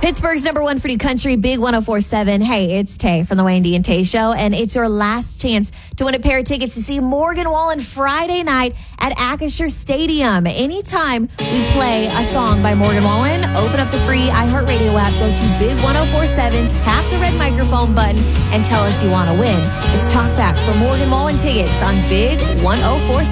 Pittsburgh's number one for new country, Big 104.7. Hey, it's Tay from the Wayne D and Tay Show, and it's your last chance to win a pair of tickets to see Morgan Wallen Friday night at Acrisure Stadium. Anytime we play a song by Morgan Wallen, open up the free iHeartRadio app, go to Big 104.7, tap the red microphone button, and tell us you want to win. It's talkback for Morgan Wallen tickets on Big 104.7.